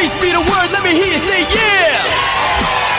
Praise be the word, let me hear you say yeah.